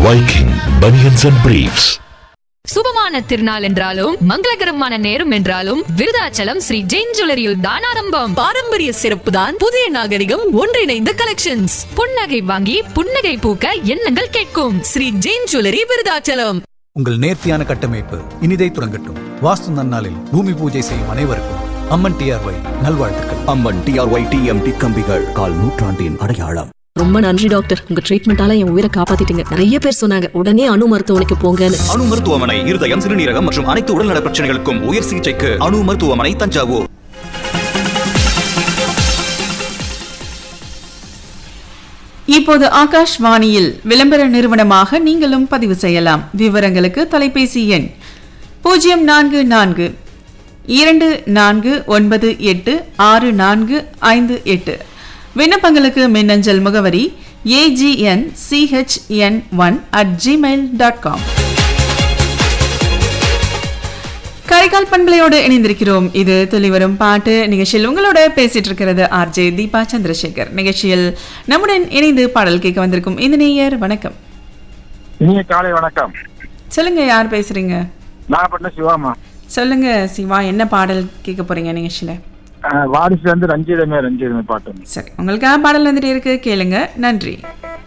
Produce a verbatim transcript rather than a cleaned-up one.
Viking Bunions and Briefs. சுபமான திருநாள் என்றாலும் மங்களகரமான நேரம் என்றாலும் விருதாச்சலம் ஸ்ரீ ஜெயின் ஜுவல்லரியில் தான் ஆரம்பம். பாரம்பரிய சிறப்பு தான் புதிய நாகரிகம் ஒன்றிணைந்த கலெக்ஷன்ஸ். புன்னகை வாங்கி புன்னகை பூக்க எண்ணங்கள் கேட்கும். ஸ்ரீ ஜெயின் ஜுவல்லரி விருதாச்சலம். உங்கள் நேர்த்தியான கட்டமைப்பு இனிதை துறங்கட்டும். வாஸ்து நன்னாளில் பூமி பூஜை செய்யும் அனைவருக்கும் அம்மன் டிஆர்ஒய் நல்வாழ்த்துக்கள். அம்மன் டிஆர்ஒய் டிஎம்டி கம்பிகள் கால் நூற்றாண்டின் அடையாளம். ரொம்ப நன்றி டாக்டர், உங்க ட்ரீட்மெண்டால என் உயிரை காப்பாத்திட்டீங்க. நிறைய பேர் சொன்னாங்க உடனே அணு மருத்துவமனைக்கு போங்கன்னு. அணு மருத்துவமனை இருதயம், சிறுநீரகம் மற்றும் அனைத்து உடல்நல பிரச்சனைகளுக்கும் உயர் சிகிச்சைக்கு அணு மருத்துவமனை, தஞ்சாவூர். இப்போது ஆகாஷ்வாணியில் விளம்பர நிறுவனமாக நீங்களும் பதிவு செய்யலாம். விவரங்களுக்கு தொலைபேசி எண் பூஜ்ஜியம் நான்கு நான்கு இரண்டு நான்கு ஒன்பது எட்டு ஆறு நான்கு ஐந்து எட்டு. விண்ணப்பங்களுக்கு மின்னஞ்சல் முகவரி AGN CHN one at Gmail dot com. Karaikal பண்பலையோடு இணைந்திருக்கிறோம். இது துளிவரும் பாட்டு நிகழ்ச்சியில் உங்களோட பேசிட்டு இருக்கிறது ஆர்ஜே தீபா சந்திரசேகர். நிகழ்ச்சியில் நம்முடன் இணைந்து பாடல் கேட்க வந்திருக்கும் இந்த நேயர் வணக்கம். இனிய காலை வணக்கம். சொல்லுங்க, யார் பேசுறீங்க? நாகப்பட்டினம் சிவாமா. சொல்லுங்க சிவா, என்ன பாடல் கேட்க போறீங்க நிகழ்ச்சியில? வாரிசு வந்து ரஞ்சிதமே ரஞ்சிதமே பாட்டு. சரி, உங்களுக்காக பாடல் வந்துட்டு இருக்கு, கேளுங்க. நன்றி.